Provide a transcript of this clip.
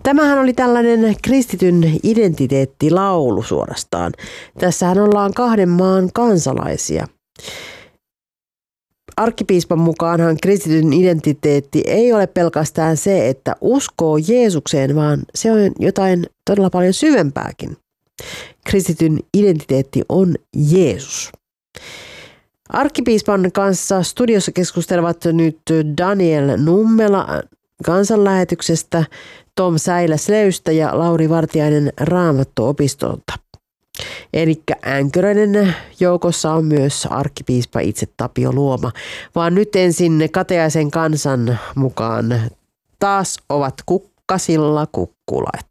tämähän oli tällainen kristityn identiteettilaulu suorastaan. Tässähän ollaan kahden maan kansalaisia. Arkkipiispan mukaanhan kristityn identiteetti ei ole pelkästään se, että uskoo Jeesukseen, vaan se on jotain todella paljon syvempääkin. Kristityn identiteetti on Jeesus. Arkkipiispan kanssa studiossa keskustelevat nyt Daniel Nummela kansanlähetyksestä, Tom Säilä-Sleystä ja Lauri Vartiainen Raamattu-opistolta. Elikkä änköröiden joukossa on myös arkkipiispa itse Tapio Luoma. Vaan nyt ensin Katajaisen kansan mukaan taas ovat kukkasilla kukkulat.